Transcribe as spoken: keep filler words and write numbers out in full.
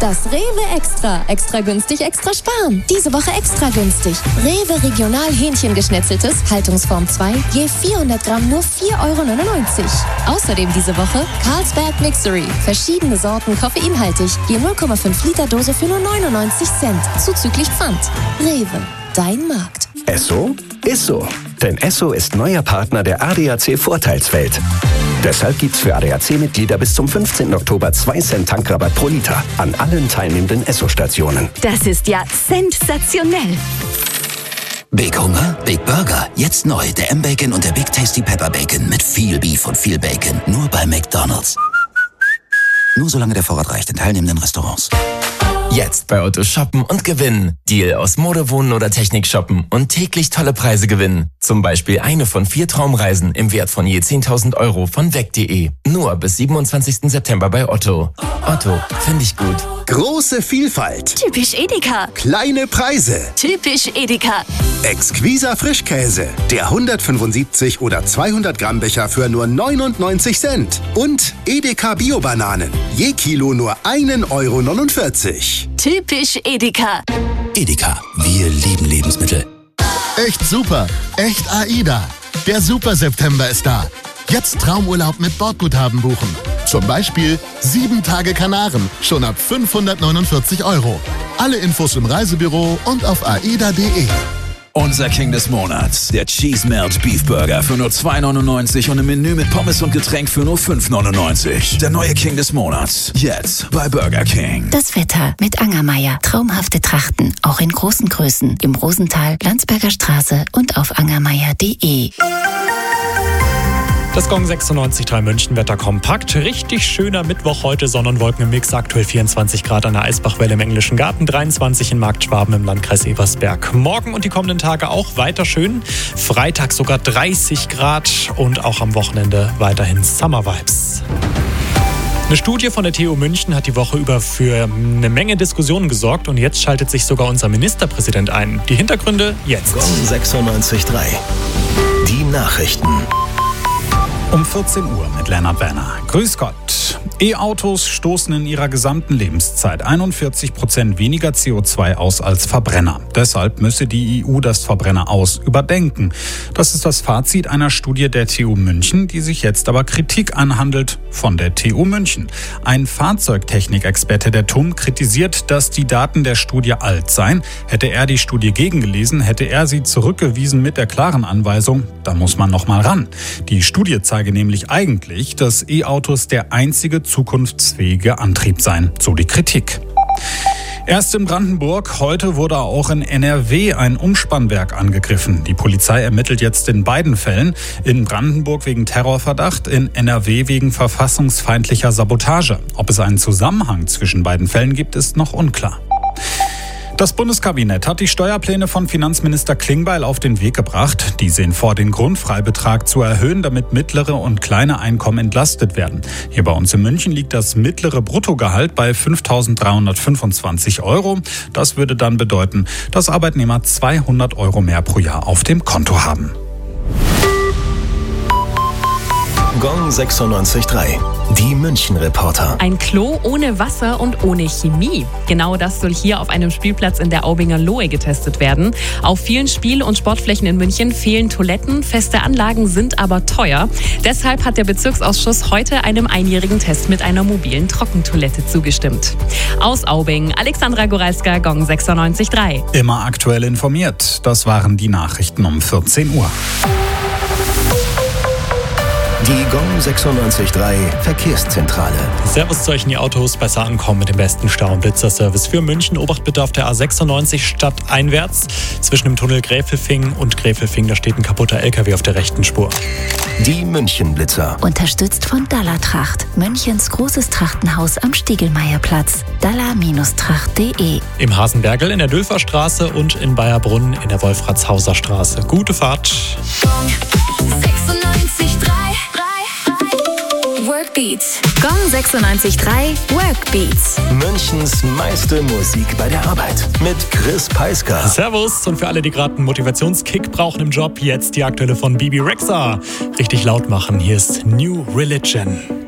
Das Rewe Extra. Extra günstig, extra sparen. Diese Woche extra günstig. Rewe Regional Hähnchengeschnetzeltes, Haltungsform zwei, je vierhundert Gramm nur vier Euro neunundneunzig. Außerdem diese Woche Carlsberg Mixery. Verschiedene Sorten koffeinhaltig, je null Komma fünf Liter Dose für nur neunundneunzig Cent. Zuzüglich Pfand. Rewe, dein Markt. Esso ist so. Denn Esso ist neuer Partner der A D A C Vorteilswelt. Deshalb gibt's für A D A C-Mitglieder bis zum fünfzehnten Oktober zwei Cent Tankrabatt pro Liter an allen teilnehmenden Esso-Stationen. Das ist ja sensationell. Big Hunger, Big Burger. Jetzt neu, der M-Bacon und der Big Tasty Pepper Bacon mit viel Beef und viel Bacon. Nur bei McDonald's. Nur solange der Vorrat reicht in teilnehmenden Restaurants. Jetzt bei Otto shoppen und gewinnen. Deal aus Mode, Wohnen oder Technik shoppen und täglich tolle Preise gewinnen. Zum Beispiel eine von vier Traumreisen im Wert von je zehntausend Euro von weg punkt de. Nur bis siebenundzwanzigsten September bei Otto. Otto, finde ich gut. Große Vielfalt. Typisch Edeka. Kleine Preise. Typisch Edeka. Exquiser Frischkäse. Der hundertfünfundsiebzig oder zweihundert Gramm Becher für nur neunundneunzig Cent. Und Edeka Bio-Bananen. Je Kilo nur ein Euro neunundvierzig. Typisch Edeka. Edeka, wir lieben Lebensmittel. Echt super. Echt AIDA. Der Super September ist da. Jetzt Traumurlaub mit Bordguthaben buchen. Zum Beispiel sieben Tage Kanaren, schon ab fünfhundertneunundvierzig Euro. Alle Infos im Reisebüro und auf aida punkt de. Unser King des Monats, der Cheese Melt Beef Burger für nur zwei neunundneunzig und ein Menü mit Pommes und Getränk für nur fünf neunundneunzig. Der neue King des Monats, jetzt bei Burger King. Das Wetter mit Angermeier. Traumhafte Trachten, auch in großen Größen. Im Rosental, Landsberger Straße und auf angermeier punkt de. Das Gong sechsundneunzig Komma drei München-Wetter kompakt. Richtig schöner Mittwoch heute. Sonnenwolken im Mix. Aktuell vierundzwanzig Grad an der Eisbachwelle im Englischen Garten. dreiundzwanzig in Marktschwaben im Landkreis Ebersberg. Morgen und die kommenden Tage auch weiter schön. Freitag sogar dreißig Grad und auch am Wochenende weiterhin Summer Vibes. Eine Studie von der T U München hat die Woche über für eine Menge Diskussionen gesorgt. Und jetzt schaltet sich sogar unser Ministerpräsident ein. Die Hintergründe jetzt. Gong sechsundneunzig Komma drei. Die Nachrichten. Um vierzehn Uhr mit Lennart Werner. Grüß Gott. E-Autos stoßen in ihrer gesamten Lebenszeit einundvierzig Prozent weniger C O zwei aus als Verbrenner. Deshalb müsse die E U das Verbrenner aus überdenken. Das ist das Fazit einer Studie der T U München, die sich jetzt aber Kritik anhandelt von der T U München. Ein Fahrzeugtechnikexperte der T U M kritisiert, dass die Daten der Studie alt seien. Hätte er die Studie gegengelesen, hätte er sie zurückgewiesen mit der klaren Anweisung, da muss man noch mal ran. Die Studie zeige nämlich eigentlich, dass E-Autos der einzige zukunftsfähige Antrieb seien, so die Kritik. Erst in Brandenburg, heute wurde auch in N R W ein Umspannwerk angegriffen. Die Polizei ermittelt jetzt in beiden Fällen, in Brandenburg wegen Terrorverdacht, in N R W wegen verfassungsfeindlicher Sabotage. Ob es einen Zusammenhang zwischen beiden Fällen gibt, ist noch unklar. Das Bundeskabinett hat die Steuerpläne von Finanzminister Klingbeil auf den Weg gebracht. Die sehen vor, den Grundfreibetrag zu erhöhen, damit mittlere und kleine Einkommen entlastet werden. Hier bei uns in München liegt das mittlere Bruttogehalt bei fünftausenddreihundertfünfundzwanzig Euro. Das würde dann bedeuten, dass Arbeitnehmer zweihundert Euro mehr pro Jahr auf dem Konto haben. Gong sechsundneunzig Komma drei. Die München-Reporter. Ein Klo ohne Wasser und ohne Chemie. Genau das soll hier auf einem Spielplatz in der Aubinger Lohe getestet werden. Auf vielen Spiel- und Sportflächen in München fehlen Toiletten. Feste Anlagen sind aber teuer. Deshalb hat der Bezirksausschuss heute einem einjährigen Test mit einer mobilen Trockentoilette zugestimmt. Aus Aubing, Alexandra Goralska, Gong sechsundneunzig Komma drei. Immer aktuell informiert. Das waren die Nachrichten um vierzehn Uhr. Die Gong sechsundneunzig Komma drei Verkehrszentrale. Servus zu euch in die Autos. Besser ankommen mit dem besten Stau- und Blitzerservice für München. Obacht bitte auf der A sechsundneunzig stadteinwärts. Zwischen dem Tunnel Gräfelfing und Gräfelfing, da steht ein kaputter L K W auf der rechten Spur. Die München-Blitzer. Unterstützt von Dalla Tracht. Münchens großes Trachtenhaus am Stiegelmeierplatz. dalla Tracht punkt de. Im Hasenbergel in der Dülferstraße und in Bayerbrunn in der Wolfratshauser Straße. Gute Fahrt. sechsundneunzig Komma drei Workbeats. Gong sechsundneunzig Komma drei Workbeats. Münchens meiste Musik bei der Arbeit. Mit Chris Peisker. Servus, und für alle, die gerade einen Motivationskick brauchen im Job, jetzt die aktuelle von Bibi Rexha. Richtig laut machen, hier ist New Religion.